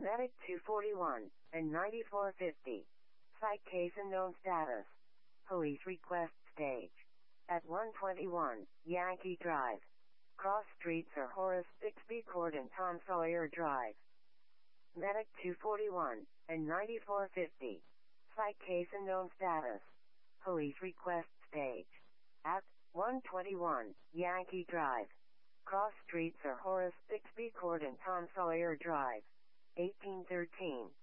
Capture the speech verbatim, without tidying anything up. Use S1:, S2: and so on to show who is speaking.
S1: Medic two forty-one and ninety-four fifty. Site case unknown status. Police request stage. At one twenty-one, Yankee Drive. Cross streets are Horace Bixby Court and Tom Sawyer Drive. Medic two forty-one and ninety-four fifty. Site case unknown status. Police request stage. At one twenty-one, Yankee Drive. Cross streets are Horace Bixby Court and Tom Sawyer Drive. eighteen thirteen.